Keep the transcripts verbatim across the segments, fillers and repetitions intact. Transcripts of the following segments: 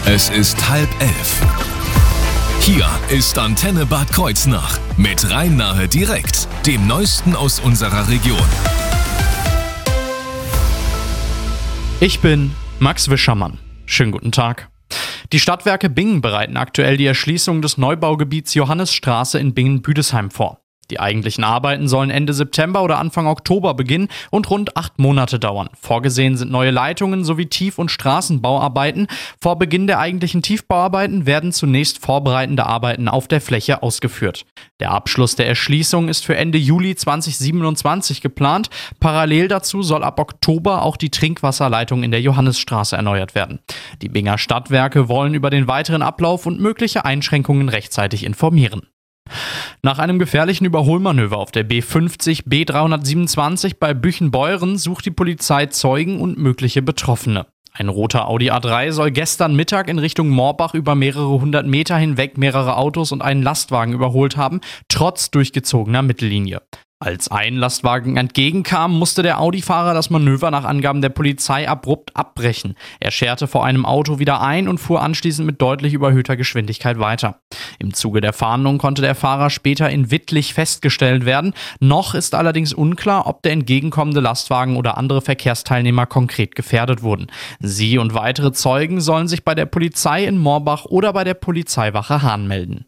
Es ist halb elf. Hier ist Antenne Bad Kreuznach mit Rhein-Nahe direkt, dem Neuesten aus unserer Region. Ich bin Max Wischermann. Schönen guten Tag. Die Stadtwerke Bingen bereiten aktuell die Erschließung des Neubaugebiets Johannisstraße in Bingen-Büdesheim vor. Die eigentlichen Arbeiten sollen Ende September oder Anfang Oktober beginnen und rund acht Monate dauern. Vorgesehen sind neue Leitungen sowie Tief- und Straßenbauarbeiten. Vor Beginn der eigentlichen Tiefbauarbeiten werden zunächst vorbereitende Arbeiten auf der Fläche ausgeführt. Der Abschluss der Erschließung ist für Ende Juli zweitausendsiebenundzwanzig geplant. Parallel dazu soll ab Oktober auch die Trinkwasserleitung in der Johannisstraße erneuert werden. Die Binger Stadtwerke wollen über den weiteren Ablauf und mögliche Einschränkungen rechtzeitig informieren. Nach einem gefährlichen Überholmanöver auf der B fünfzig B dreihundertsiebenundzwanzig bei Büchenbeuren sucht die Polizei Zeugen und mögliche Betroffene. Ein roter Audi A drei soll gestern Mittag in Richtung Moorbach über mehrere hundert Meter hinweg mehrere Autos und einen Lastwagen überholt haben, trotz durchgezogener Mittellinie. Als ein Lastwagen entgegenkam, musste der Audi-Fahrer das Manöver nach Angaben der Polizei abrupt abbrechen. Er scherte vor einem Auto wieder ein und fuhr anschließend mit deutlich überhöhter Geschwindigkeit weiter. Im Zuge der Fahndung konnte der Fahrer später in Wittlich festgestellt werden. Noch ist allerdings unklar, ob der entgegenkommende Lastwagen oder andere Verkehrsteilnehmer konkret gefährdet wurden. Sie und weitere Zeugen sollen sich bei der Polizei in Moorbach oder bei der Polizeiwache Hahn melden.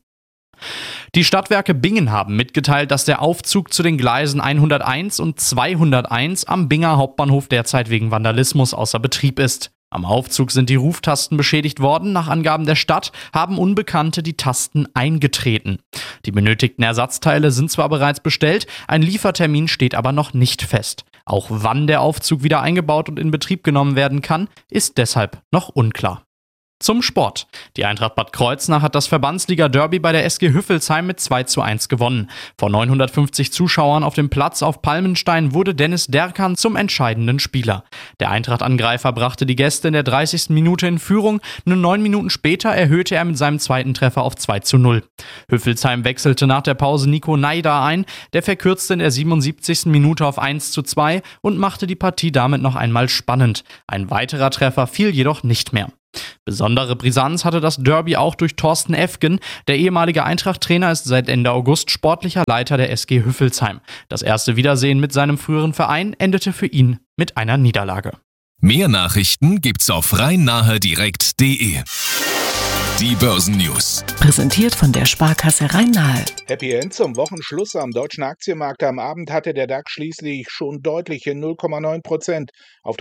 Die Stadtwerke Bingen haben mitgeteilt, dass der Aufzug zu den Gleisen hunderteins und zweihunderteins am Binger Hauptbahnhof derzeit wegen Vandalismus außer Betrieb ist. Am Aufzug sind die Ruftasten beschädigt worden. Nach Angaben der Stadt haben Unbekannte die Tasten eingetreten. Die benötigten Ersatzteile sind zwar bereits bestellt, ein Liefertermin steht aber noch nicht fest. Auch wann der Aufzug wieder eingebaut und in Betrieb genommen werden kann, ist deshalb noch unklar. Zum Sport. Die Eintracht Bad Kreuznach hat das Verbandsliga-Derby bei der S G Hüffelsheim mit zwei zu eins gewonnen. Vor neunhundertfünfzig Zuschauern auf dem Platz auf Palmenstein wurde Dennis Derkan zum entscheidenden Spieler. Der Eintracht-Angreifer brachte die Gäste in der dreißigsten Minute in Führung. Nur neun Minuten später erhöhte er mit seinem zweiten Treffer auf zwei zu null. Hüffelsheim wechselte nach der Pause Nico Naida ein. Der verkürzte in der siebenundsiebzigsten Minute auf eins zu zwei und machte die Partie damit noch einmal spannend. Ein weiterer Treffer fiel jedoch nicht mehr. Besondere Brisanz hatte das Derby auch durch Thorsten Efgen. Der ehemalige Eintracht-Trainer ist seit Ende August sportlicher Leiter der S G Hüffelsheim. Das erste Wiedersehen mit seinem früheren Verein endete für ihn mit einer Niederlage. Mehr Nachrichten gibt's auf rhein-nahe direkt punkt de. Die Börsennews. Präsentiert von der Sparkasse Rhein-Nahe. Happy End zum Wochenschluss am deutschen Aktienmarkt. Am Abend hatte der DAX schließlich schon deutliche null Komma neun Prozent auf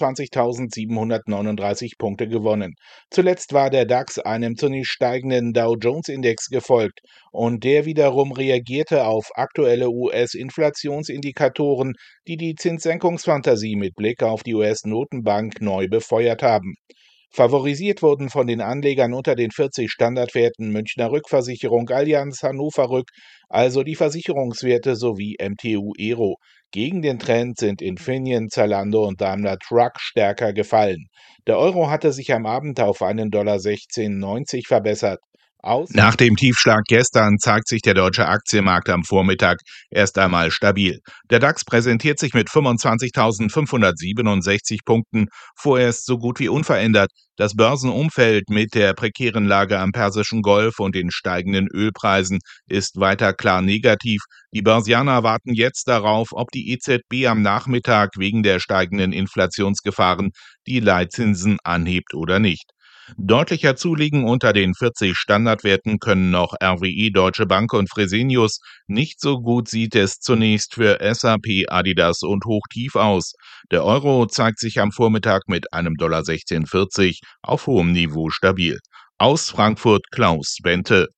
dreiundzwanzigtausendsiebenhundertneununddreißig Punkte gewonnen. Zuletzt war der DAX einem zunächst steigenden Dow-Jones-Index gefolgt und der wiederum reagierte auf aktuelle U S-Inflationsindikatoren, die die Zinssenkungsfantasie mit Blick auf die U S-Notenbank neu befeuert haben. Favorisiert wurden von den Anlegern unter den vierzig Standardwerten Münchner Rückversicherung, Allianz, Hannover Rück, also die Versicherungswerte sowie M T U Aero. Gegen den Trend sind Infineon, Zalando und Daimler Truck stärker gefallen. Der Euro hatte sich am Abend auf einen Dollar sechzehn neunzig verbessert. Aus Nach dem Tiefschlag gestern zeigt sich der deutsche Aktienmarkt am Vormittag erst einmal stabil. Der DAX präsentiert sich mit fünfundzwanzigtausendfünfhundertsiebenundsechzig Punkten vorerst so gut wie unverändert. Das Börsenumfeld mit der prekären Lage am Persischen Golf und den steigenden Ölpreisen ist weiter klar negativ. Die Börsianer warten jetzt darauf, ob die E Z B am Nachmittag wegen der steigenden Inflationsgefahren die Leitzinsen anhebt oder nicht. Deutlicher zulegen unter den vierzig Standardwerten können noch R W E, Deutsche Bank und Fresenius. Nicht so gut sieht es zunächst für S A P, Adidas und Hochtief aus. Der Euro zeigt sich am Vormittag mit einem Dollar sechzehn vierzig auf hohem Niveau stabil. Aus Frankfurt Klaus Bente.